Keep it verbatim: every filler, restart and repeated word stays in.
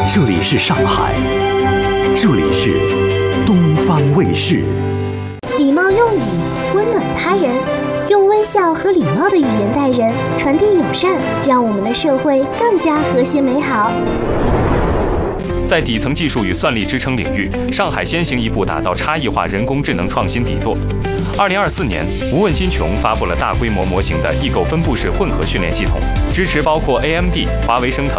这里是上海，这里是东方卫视。 礼貌用语，温暖他人，用微笑和礼貌的语言待人，传递友善，让我们的社会更加和谐美好。 在底层技术与算力支撑领域，上海先行一步打造差异化人工智能创新底座。二零二四年，无问新琼发布了大规模模型的异构分布式混合训练系统，支持包括 A M D、华为生腾。